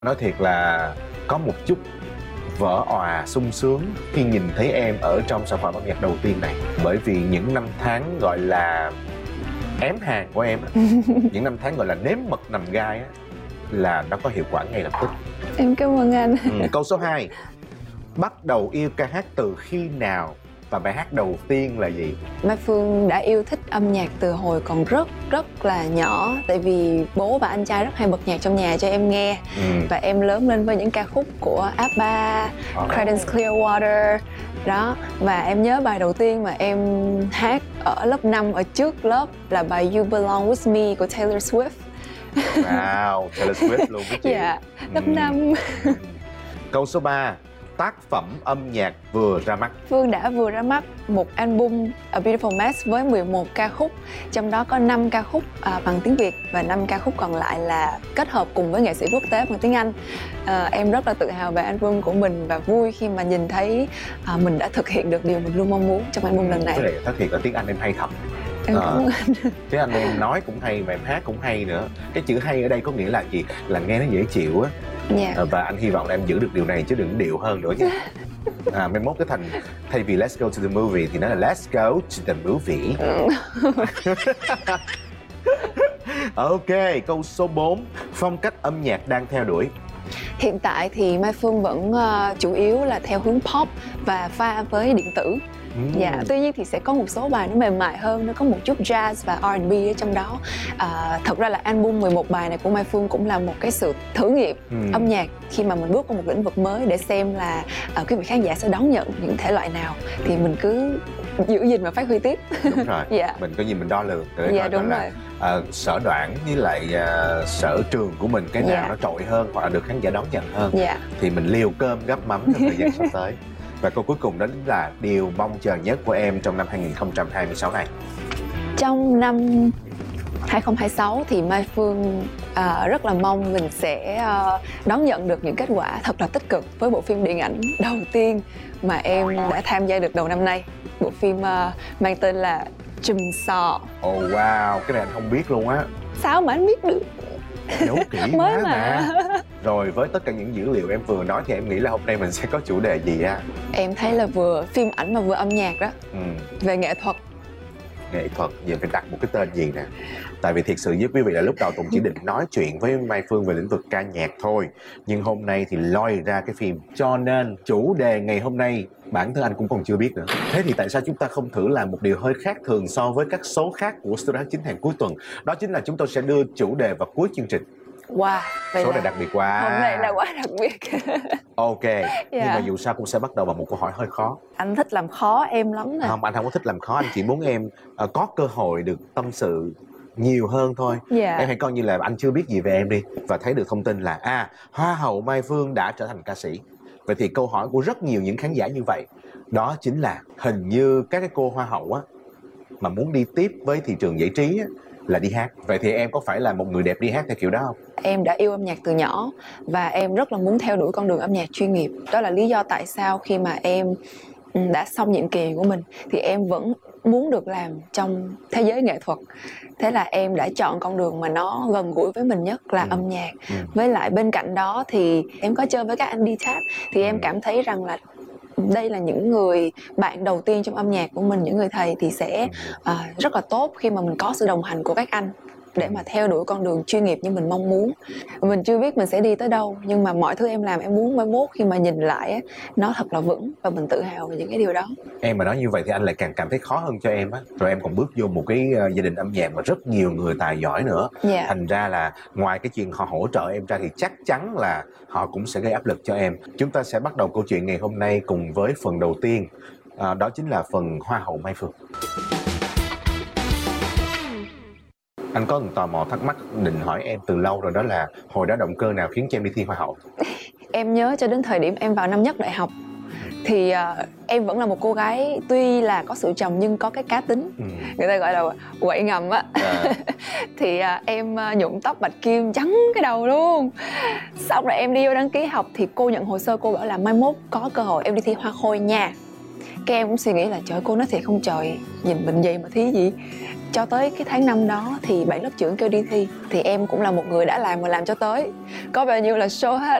Nói thiệt là có một chút vỡ òa sung sướng khi nhìn thấy em ở trong sản phẩm âm nhạc đầu tiên này. Bởi vì những năm tháng gọi là ém hàng của em á, những năm tháng gọi là nếm mật nằm gai á, là nó có hiệu quả ngay lập tức. Em cảm ơn anh. Câu số 2. Bắt đầu yêu ca hát từ khi nào và bài hát đầu tiên là gì? Mai Phương đã yêu thích âm nhạc từ hồi còn rất là nhỏ. Tại vì bố và anh trai rất hay bật nhạc trong nhà cho em nghe. Và em lớn lên với những ca khúc của ABBA, Creedence Clearwater đó. Và em nhớ bài đầu tiên mà em hát ở lớp 5 ở trước lớp là bài You Belong With Me của Taylor Swift. Wow, Taylor Swift luôn với chị. Dạ, lớp 5. Câu số 3. Tác phẩm âm nhạc vừa ra mắt. Phương đã vừa ra mắt một album A Beautiful Mess với 11 ca khúc. Trong đó có 5 ca khúc bằng tiếng Việt và 5 ca khúc còn lại là kết hợp cùng với nghệ sĩ quốc tế bằng tiếng Anh. Em rất là tự hào về album của mình và vui khi mà nhìn thấy mình đã thực hiện được điều mình luôn mong muốn trong album lần này. Cái này thật thiệt là tiếng Anh em hay thật. Em cảm ơn anh. Tiếng Anh em nói cũng hay mà em hát cũng hay nữa. Cái chữ hay ở đây có nghĩa là gì? Là nghe nó dễ chịu á. Và anh hy vọng là em giữ được điều này chứ đừng điệu hơn nữa nha. Mai mốt cái thành thay vì let's go to the movie thì nó là let's go to the movie. Ok, câu số 4. Phong cách âm nhạc đang theo đuổi. Hiện tại thì Mai Phương vẫn chủ yếu là theo hướng pop và pha với điện tử. Dạ, tuy nhiên thì sẽ có một số bài nó mềm mại hơn, nó có một chút jazz và R&B ở trong đó. Thật ra là album 11 bài này của Mai Phương cũng là một cái sự thử nghiệm âm nhạc khi mà mình bước vào một lĩnh vực mới để xem là quý vị khán giả sẽ đón nhận những thể loại nào thì mình cứ giữ gìn và phát huy tiếp. Đúng rồi. Dạ. Mình có gì mình đo lường để dạ, đúng là sở đoản với lại sở trường của mình cái nào nó trội hơn hoặc là được khán giả đón nhận hơn thì mình liều cơm gắp mắm trong thời gian sắp tới. Và câu cuối cùng đó là điều mong chờ nhất của em trong năm 2026 này. Trong năm 2026 thì Mai Phương rất là mong mình sẽ đón nhận được những kết quả thật là tích cực với bộ phim điện ảnh đầu tiên mà em đã tham gia được đầu năm nay. Bộ phim mang tên là Chùm Sò. Oh wow, cái này anh không biết luôn á. Sao mà anh biết được? Giấu kỹ quá mà. Rồi với tất cả những dữ liệu em vừa nói thì em nghĩ là hôm nay mình sẽ có chủ đề gì á? Em thấy là vừa phim ảnh mà vừa âm nhạc đó. Về nghệ thuật. Nghệ thuật, giờ phải đặt một cái tên gì nè. Tại vì thiệt sự với quý vị là lúc đầu Tùng chỉ định nói chuyện với Mai Phương về lĩnh vực ca nhạc thôi. Nhưng hôm nay thì lôi ra cái phim. Cho nên chủ đề ngày hôm nay bản thân anh cũng còn chưa biết nữa. Thế thì tại sao chúng ta không thử làm một điều hơi khác thường so với các số khác của Studio 9 hàng cuối tuần? Đó chính là chúng tôi sẽ đưa chủ đề vào cuối chương trình. Wow, số này đặc biệt quá. Hôm nay là quá đặc biệt. Ok, nhưng mà dù sao cũng sẽ bắt đầu bằng một câu hỏi hơi khó. Anh thích làm khó em lắm nè. Không, anh không có thích làm khó, anh chỉ muốn em có cơ hội được tâm sự nhiều hơn thôi. Em hãy coi như là anh chưa biết gì về em đi và thấy được thông tin là Hoa hậu Mai Phương đã trở thành ca sĩ. Vậy thì câu hỏi của rất nhiều những khán giả như vậy đó chính là hình như các cái cô hoa hậu á mà muốn đi tiếp với thị trường giải trí á là đi hát. Vậy thì em có phải là một người đẹp đi hát theo kiểu đó không? Em đã yêu âm nhạc từ nhỏ và em rất là muốn theo đuổi con đường âm nhạc chuyên nghiệp. Đó là lý do tại sao khi mà em đã xong nhiệm kỳ của mình thì em vẫn muốn được làm trong thế giới nghệ thuật. Thế là em đã chọn con đường mà nó gần gũi với mình nhất là âm nhạc. Với lại bên cạnh đó thì em có chơi với các anh D-Tap thì em cảm thấy rằng là đây là những người bạn đầu tiên trong âm nhạc của mình, những người thầy thì sẽ rất là tốt khi mà mình có sự đồng hành của các anh để mà theo đuổi con đường chuyên nghiệp như mình mong muốn. Mình chưa biết mình sẽ đi tới đâu nhưng mà mọi thứ em làm em muốn mai mốt khi mà nhìn lại á, nó thật là vững và mình tự hào về những cái điều đó. Em mà nói như vậy thì anh lại càng cảm thấy khó hơn cho em á. Rồi em còn bước vô một cái gia đình âm nhạc mà rất nhiều người tài giỏi nữa. Thành ra là ngoài cái chuyện họ hỗ trợ em ra thì chắc chắn là họ cũng sẽ gây áp lực cho em. Chúng ta sẽ bắt đầu câu chuyện ngày hôm nay cùng với phần đầu tiên, đó chính là phần Hoa hậu Mai Phương. Anh có một tò mò thắc mắc định hỏi em từ lâu rồi, đó là hồi đó động cơ nào khiến cho em đi thi Hoa hậu? Em nhớ cho đến thời điểm em vào năm nhất đại học thì em vẫn là một cô gái tuy là có sự trầm nhưng có cái cá tính, người ta gọi là quậy ngầm á. Thì em nhuộm tóc bạch kim trắng cái đầu luôn. Xong rồi em đi vô đăng ký học thì cô nhận hồ sơ, cô bảo là mai mốt có cơ hội em đi thi Hoa khôi nha. Cái em cũng suy nghĩ là trời, cô nói thiệt không trời, nhìn mình vậy mà thí gì. cho tới cái tháng 5 đó thì bạn lớp trưởng kêu đi thi, thì em cũng là một người đã làm và làm cho tới, có bao nhiêu là show hết.